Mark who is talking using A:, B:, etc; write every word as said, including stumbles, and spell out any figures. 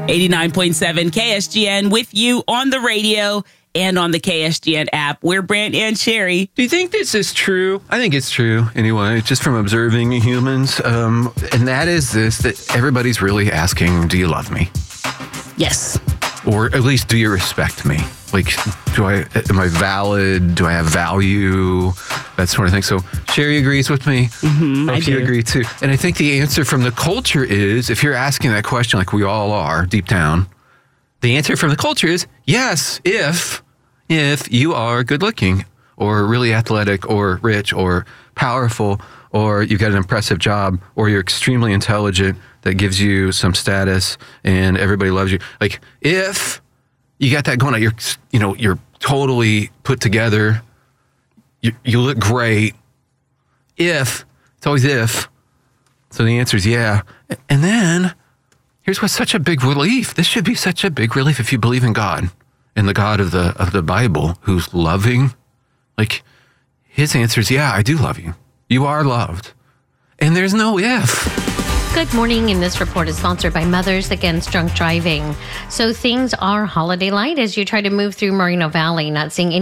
A: eighty-nine point seven K S G N with you on the radio and on the K S G N app. We're Brant and Sherry.
B: Do you think this is true? I think it's true anyway, just from observing humans. Um, and that is this, that everybody's really asking, do you love me?
A: Yes.
B: Or at least, do you respect me? Like, do I, am I valid? Do I have value? That sort of thing. So Sherry agrees with me.
A: Mm-hmm,
B: I
A: I
B: hope you
A: do.
B: agree too. And I think the answer from the culture is, if you're asking that question like we all are deep down, the answer from the culture is yes, if, if you are good looking or really athletic or rich or powerful, or you've got an impressive job, or you're extremely intelligent that gives you some status and everybody loves you. Like, if you got that going on, you're, you know, you're totally put together, you, you look great. If, it's always if. So the answer is yeah. And then, here's what's such a big relief. This should be such a big relief if you believe in God, in the God of the of the Bible, who's loving. Like, his answer is, yeah, I do love you. You are loved. And there's no if.
C: Good morning, and this report is sponsored by Mothers Against Drunk Driving. So things are holiday light as you try to move through Moreno Valley, not seeing any